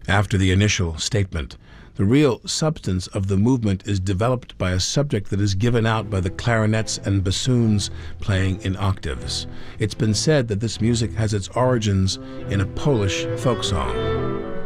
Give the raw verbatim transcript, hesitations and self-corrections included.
After the initial statement, the real substance of the movement is developed by a subject that is given out by the clarinets and bassoons playing in octaves. It's been said that this music has its origins in a Polish folk song.